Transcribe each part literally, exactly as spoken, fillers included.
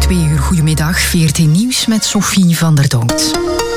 Twee uur, goedemiddag. veertien Nieuws met Sophie van der Donkt.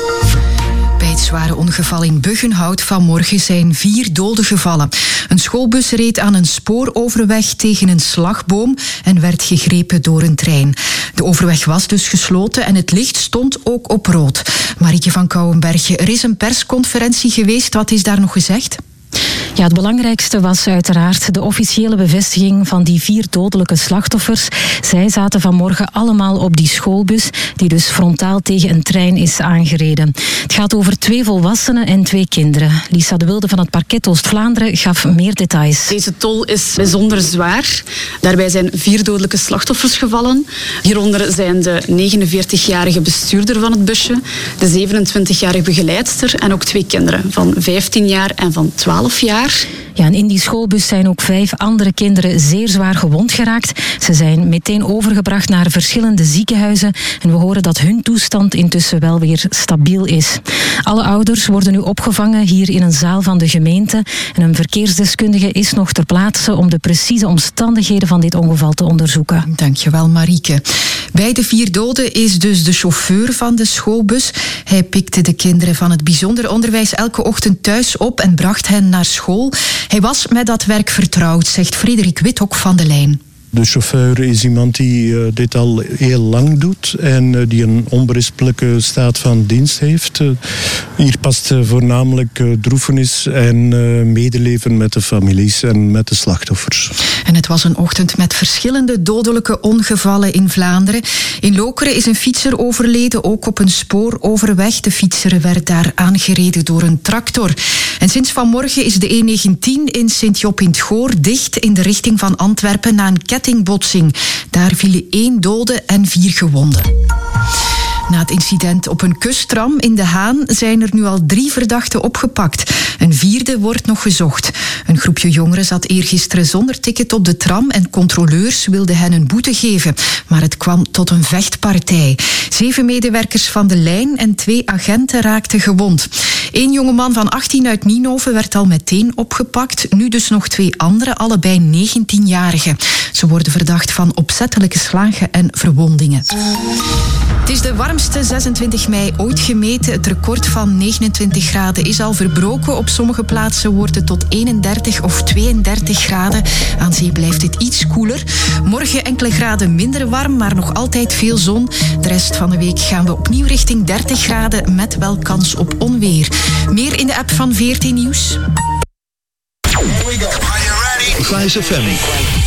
Bij het zware ongeval in Buggenhout vanmorgen zijn vier doden gevallen. Een schoolbus reed aan een spooroverweg tegen een slagboom en werd gegrepen door een trein. De overweg was dus gesloten en het licht stond ook op rood. Marieke van Kouwenbergje, er is een persconferentie geweest. Wat is daar nog gezegd? Ja, het belangrijkste was uiteraard de officiële bevestiging van die vier dodelijke slachtoffers. Zij zaten vanmorgen allemaal op die schoolbus die dus frontaal tegen een trein is aangereden. Het gaat over twee volwassenen en twee kinderen. Lisa de Wilde van het Parket Oost-Vlaanderen gaf meer details. Deze tol is bijzonder zwaar. Daarbij zijn vier dodelijke slachtoffers gevallen. Hieronder zijn de negenenveertigjarige bestuurder van het busje, de zevenentwintigjarige begeleidster en ook twee kinderen van vijftien jaar en van twaalf jaar. Ja, en in die schoolbus zijn ook vijf andere kinderen zeer zwaar gewond geraakt. Ze zijn meteen overgebracht naar verschillende ziekenhuizen en we horen dat hun toestand intussen wel weer stabiel is. Alle ouders worden nu opgevangen hier in een zaal van de gemeente en een verkeersdeskundige is nog ter plaatse om de precieze omstandigheden van dit ongeval te onderzoeken. Dankjewel, Marieke. Bij de vier doden is dus de chauffeur van de schoolbus. Hij pikte de kinderen van het bijzonder onderwijs elke ochtend thuis op en bracht hen naar school. Hij was met dat werk vertrouwd, zegt Frederik Withok van de Lijn. De chauffeur is iemand die uh, dit al heel lang doet en uh, die een onberispelijke staat van dienst heeft. Uh, hier past uh, voornamelijk uh, droefenis en uh, medeleven met de families en met de slachtoffers. En het was een ochtend met verschillende dodelijke ongevallen in Vlaanderen. In Lokeren is een fietser overleden, ook op een spooroverweg. De fietser werd daar aangereden door een tractor. En sinds vanmorgen is de E negentien in Sint-Job in het Goor dicht in de richting van Antwerpen na een kettingbotsing. Daar vielen één dode en vier gewonden. Na het incident op een kusttram in De Haan zijn er nu al drie verdachten opgepakt. Een vierde wordt nog gezocht. Een groepje jongeren zat eergisteren zonder ticket op de tram en controleurs wilden hen een boete geven. Maar het kwam tot een vechtpartij. Zeven medewerkers van de lijn en twee agenten raakten gewond. Eén jongeman van achttien uit Nienhoven werd al meteen opgepakt. Nu dus nog twee anderen, allebei negentienjarigen. Ze worden verdacht van opzettelijke slagen en verwondingen. Het is de warmste zesentwintig mei ooit gemeten. Het record van negenentwintig graden is al verbroken. Op sommige plaatsen wordt het tot eenendertig of tweeëndertig graden. Aan zee blijft het iets koeler. Morgen enkele graden minder warm, maar nog altijd veel zon. De rest van de week gaan we opnieuw richting dertig graden met wel kans op onweer. Meer in de app van veertien Nieuws. Here we go. Are you ready? Fly F M.